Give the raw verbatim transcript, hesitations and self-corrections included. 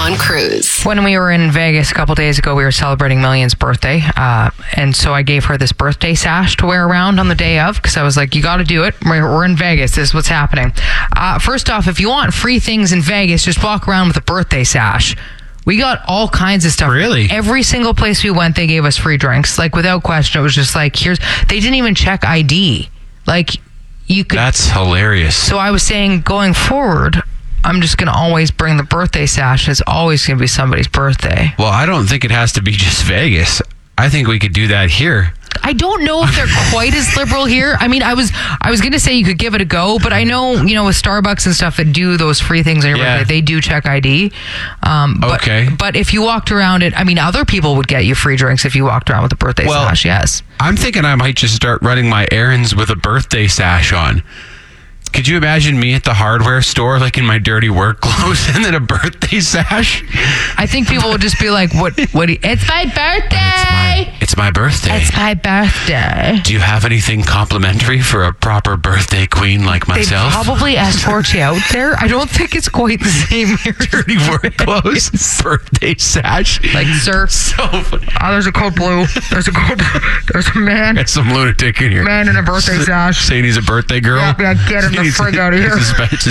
John Cruz. When we were in Vegas a couple days ago, we were celebrating Million's birthday. Uh, and so I gave her this birthday sash to wear around on the day of because I was like, you got to do it. We're, we're in Vegas. This is what's happening. Uh, first off, if you want free things in Vegas, just walk around with a birthday sash. We got all kinds of stuff. Really? Every single place we went, they gave us free drinks. Like, without question, it was just like, here's... They didn't even check I D. Like, you could... That's hilarious. So I was saying, going forward, I'm just going to always bring the birthday sash. It's always going to be somebody's birthday. Well, I don't think it has to be just Vegas. I think we could do that here. I don't know if they're quite as liberal here. I mean, I was I was going to say you could give it a go, but I know, you know, with Starbucks and stuff that do those free things on your Yeah. birthday, they do check I D. Um, but, Okay. But if you walked around it, I mean, other people would get you free drinks if you walked around with a birthday Well, sash, yes. I'm thinking I might just start running my errands with a birthday sash on. Could you imagine me at the hardware store, like in my dirty work clothes, and then a birthday sash? I think people would just be like, "What? What? do you- it's my birthday! It's my birthday. It's my birthday." Do you have anything complimentary for a proper birthday queen like They myself? probably escort you out there. I don't think it's quite the same here. Dirty work clothes, birthday sash. Like, sir, So funny. oh, there's a cold blue. There's a cold. There's a man. Got some lunatic in here. Man in a birthday sash. Saying he's a birthday girl. Yeah, yeah, get him the He's- frig out of here. he's a spe-